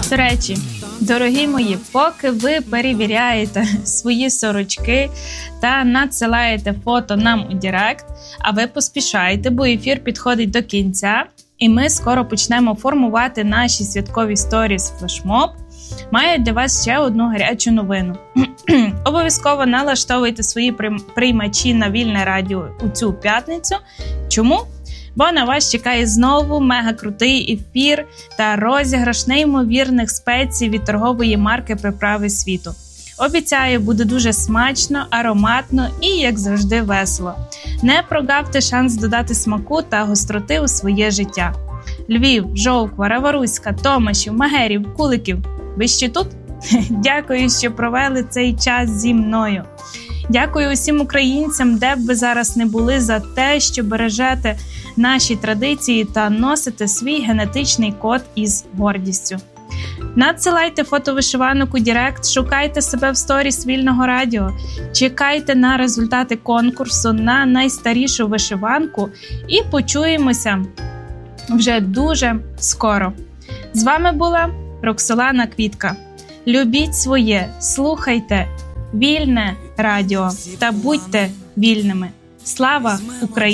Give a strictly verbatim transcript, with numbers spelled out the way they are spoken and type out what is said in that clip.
До речі, дорогі мої, поки ви перевіряєте свої сорочки та надсилаєте фото нам у Директ, а ви поспішайте, бо ефір підходить до кінця, і ми скоро почнемо формувати наші святкові сторіс флешмоб, маю для вас ще одну гарячу новину. Обов'язково налаштовуйте свої приймачі на Вільне Радіо у цю п'ятницю. Чому? Бо на вас чекає знову мега-крутий ефір та розіграш неймовірних спецій від торгової марки «Приправи світу». Обіцяю, буде дуже смачно, ароматно і, як завжди, весело. Не прогавте шанс додати смаку та гостроти у своє життя. Львів, Жовква, Раваруська, Томашів, Магерів, Куликів. Ви ще тут? Дякую, що провели цей час зі мною. Дякую усім українцям, де б ви зараз не були, за те, що бережете наші традиції та носите свій генетичний код із гордістю. Надсилайте фото вишиванок у Директ, шукайте себе в сторіс Вільного Радіо, чекайте на результати конкурсу на найстарішу вишиванку і почуємося вже дуже скоро. З вами була Роксолана Квітка. Любіть своє, слухайте Вільне Радіо та будьте вільними. Слава Україні!